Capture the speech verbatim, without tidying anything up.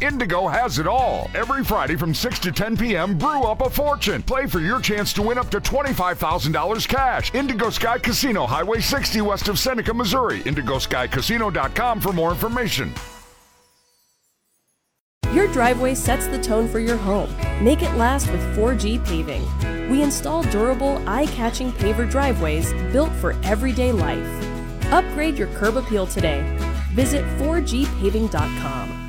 Indigo has it all. Every Friday from six to ten p.m., brew up a fortune. Play for your chance to win up to twenty-five thousand dollars cash. Indigo Sky Casino, Highway sixty west of Seneca, Missouri. indigo sky casino dot com for more information. Your driveway sets the tone for your home. Make it last with four G Paving. We install durable, eye-catching paver driveways built for everyday life. Upgrade your curb appeal today. Visit four G paving dot com.